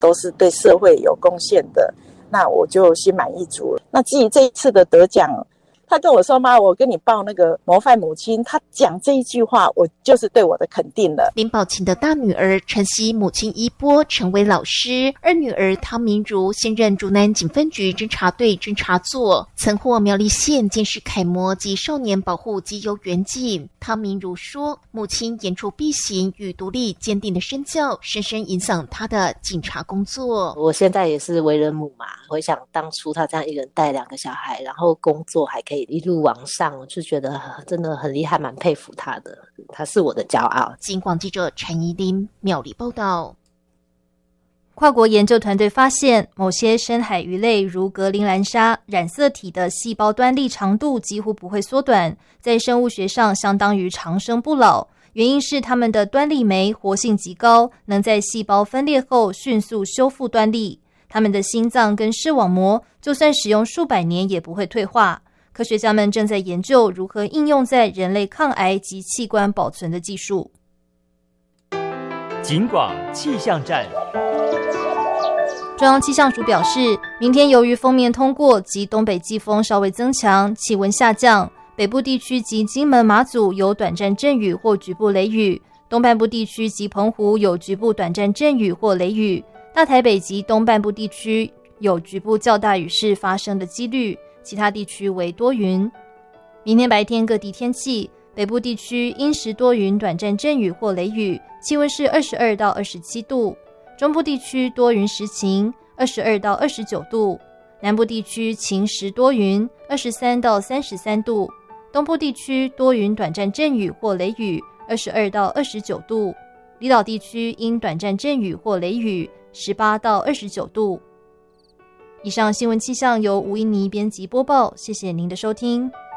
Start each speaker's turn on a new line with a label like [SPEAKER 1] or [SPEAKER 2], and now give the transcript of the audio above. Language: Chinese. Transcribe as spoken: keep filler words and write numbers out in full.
[SPEAKER 1] 都是对社会有贡献的，那我就心满意足了。那至于这一次的得奖，他跟我说妈，我跟你报那个模范母亲，他讲这一句话，我就是对我的肯定了。
[SPEAKER 2] 林宝琴的大女儿晨曦母亲一波成为老师，二女儿汤明如现任竹南警分局侦查队侦查座，曾获苗栗县监视楷模及少年保护及优员警。汤明如说，母亲言出必行与独立坚定的身教，深深影响她的警察工作。
[SPEAKER 3] 我现在也是为人母嘛，回想当初她这样一个人带两个小孩，然后工作还可以一路往上，我就觉得真的很厉害，蛮佩服她的，她是我的骄傲。
[SPEAKER 2] 警广记者陈怡琳苗栗报道。
[SPEAKER 4] 跨国研究团队发现，某些深海鱼类如格陵兰鲨染色体的细胞端粒长度几乎不会缩短，在生物学上相当于长生不老。原因是它们的端粒酶活性极高，能在细胞分裂后迅速修复端粒。它们的心脏跟视网膜就算使用数百年也不会退化。科学家们正在研究如何应用在人类抗癌及器官保存的技术。
[SPEAKER 5] 警广气象站。
[SPEAKER 4] 中央气象署表示，明天由于锋面通过及东北季风稍微增强，气温下降，北部地区及金门马祖有短暂阵雨或局部雷雨，东半部地区及澎湖有局部短暂阵雨或雷雨，大台北及东半部地区有局部较大雨势发生的几率，其他地区为多云。明天白天各地天气，北部地区阴时多云，短暂阵雨或雷雨，气温是二十二到二十七度。中部地区多云时晴，二十二到二十九度；南部地区晴时多云，二十三到三十三度；东部地区多云短暂阵雨或雷雨，二十二到二十九度；离岛地区因短暂阵雨或雷雨，十八到二十九度。以上新闻气象由吴依妮编辑播报，谢谢您的收听。